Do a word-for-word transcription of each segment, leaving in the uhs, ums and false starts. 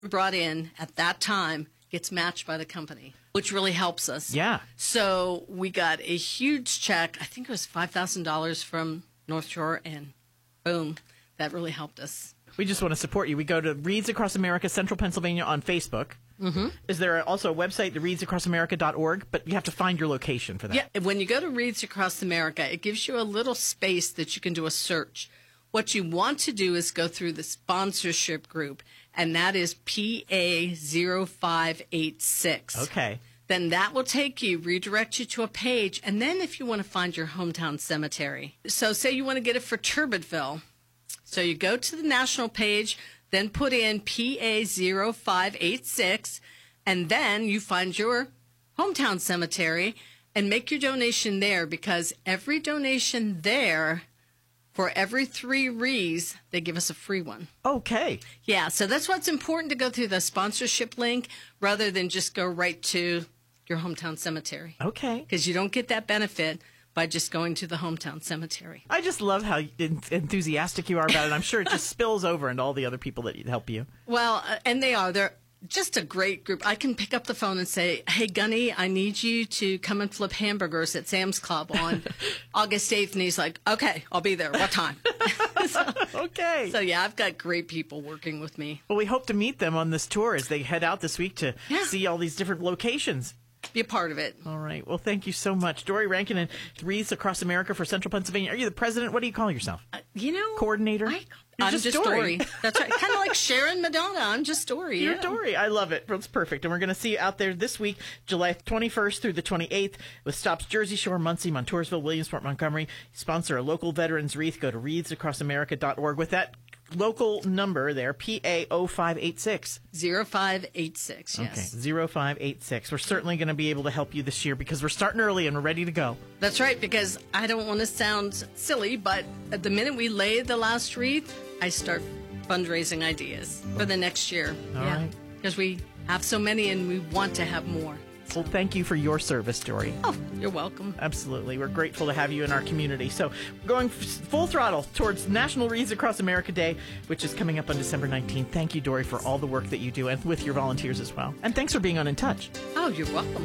brought in at that time gets matched by the company, which really helps us. Yeah. So we got a huge check. I think it was five thousand dollars from North Shore, and boom, that really helped us. We just want to support you. We go to Reads Across America, Central Pennsylvania on Facebook. Mm-hmm. Is there also a website, the reads across america dot org? But you have to find your location for that. Yeah, when you go to Reads Across America, it gives you a little space that you can do a search. What you want to do is go through the sponsorship group, and that is P A zero five eight six. Okay. Then that will take you, redirect you to a page, and then if you want to find your hometown cemetery. So say you want to get it for Turbidville. So you go to the national page, then put in P A zero five eight six, and then you find your hometown cemetery and make your donation there, because every donation there, for every three wreaths, they give us a free one. Okay. Yeah, so that's why it's important to go through the sponsorship link rather than just go right to your hometown cemetery. Okay. Because you don't get that benefit by just going to the hometown cemetery. I just love how enthusiastic you are about it. I'm sure it just spills over into all the other people that help you. Well, uh, and they are. They're just a great group. I can pick up the phone and say, hey, Gunny, I need you to come and flip hamburgers at Sam's Club on August eighth. And he's like, okay, I'll be there. What time? so, okay. So, yeah, I've got great people working with me. Well, we hope to meet them on this tour as they head out this week to Yeah. see all these different locations. Be a part of it. All right. Well, thank you so much. Dory Rankin and Wreaths Across America for Central Pennsylvania. Are you the president? What do you call yourself? Uh, you know. Coordinator? I, I'm just, just Dory. Dory. That's right. Kind of like Sharon Madonna. I'm just Dory. You're yeah. Dory. I love it. It's perfect. And we're going to see you out there this week, July twenty-first through the twenty-eighth, with stops Jersey Shore, Muncie, Montoursville, Williamsport, Montgomery. Sponsor a local veterans wreath. Go to reads across america dot org with that local number there, P A zero five eight six. zero five eight six, yes. Okay, zero five eight six. We're certainly going to be able to help you this year because we're starting early and we're ready to go. That's right, because I don't want to sound silly, but at the minute we lay the last wreath, I start fundraising ideas for the next year. All yeah. right. Because we have so many and we want to have more. Well, thank you for your service, Dory. Oh, you're welcome. Absolutely. We're grateful to have you in our community. So we're going f- full throttle towards National Wreaths Across America Day, which is coming up on December nineteenth. Thank you, Dory, for all the work that you do and with your volunteers as well. And thanks for being on In Touch. Oh, you're welcome.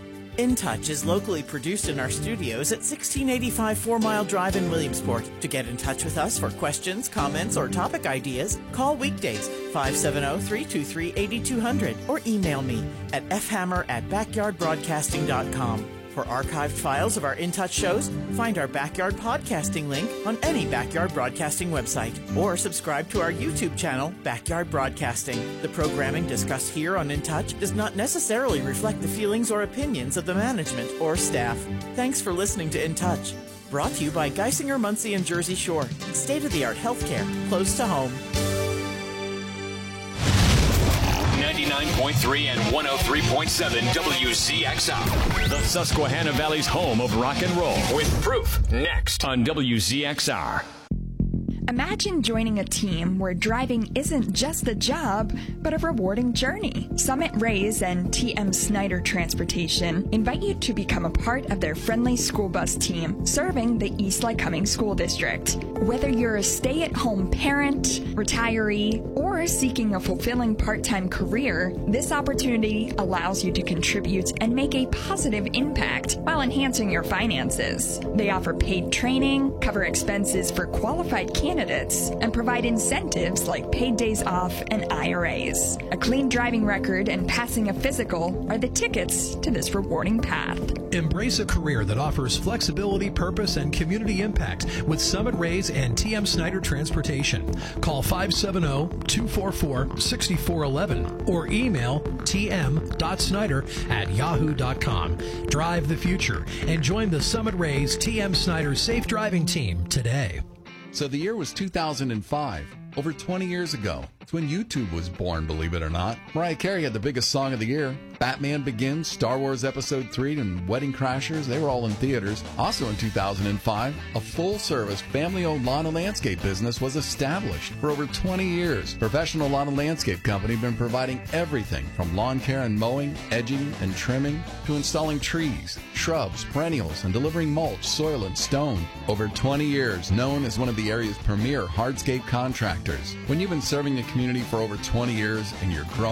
In Touch is locally produced in our studios at sixteen eighty-five Four Mile Drive in Williamsport. To get in touch with us for questions, comments, or topic ideas, call weekdays five seven zero, three two three, eight two zero zero or email me at f hammer at backyard broadcasting dot com. For archived files of our In Touch shows, find our Backyard Podcasting link on any Backyard Broadcasting website, or subscribe to our YouTube channel, Backyard Broadcasting. The programming discussed here on In Touch does not necessarily reflect the feelings or opinions of the management or staff. Thanks for listening to In Touch. Brought to you by Geisinger, Muncie, and Jersey Shore. State-of-the-art healthcare, close to home. ninety-nine point three and one oh three point seven W Z X R. The Susquehanna Valley's home of rock and roll. With Proof next on W Z X R. Imagine joining a team where driving isn't just a job, but a rewarding journey. Summit Rays and T M Snyder Transportation invite you to become a part of their friendly school bus team serving the East Lycoming School District. Whether you're a stay-at-home parent, retiree, or seeking a fulfilling part-time career, this opportunity allows you to contribute and make a positive impact while enhancing your finances. They offer paid training, cover expenses for qualified candidates, and provide incentives like paid days off and I R As. A clean driving record and passing a physical are the tickets to this rewarding path. Embrace a career that offers flexibility, purpose, and community impact with Summit Rays and T M Snyder Transportation. Call five seven zero, two four four, six four one one or email t m dot snyder at yahoo dot com. Drive the future and join the Summit Rays T M Snyder Safe Driving Team today. So the year was two thousand five, over twenty years ago. It's when YouTube was born, believe it or not. Mariah Carey had the biggest song of the year, Batman Begins, Star Wars Episode three, and Wedding Crashers, they were all in theaters. Also in two thousand five, a full-service, family-owned lawn and landscape business was established. For over twenty years, Professional Lawn and Landscape Company has been providing everything from lawn care and mowing, edging, and trimming, to installing trees, shrubs, perennials, and delivering mulch, soil, and stone. Over twenty years, known as one of the area's premier hardscape contractors. When you've been serving the community for over twenty years and you're growing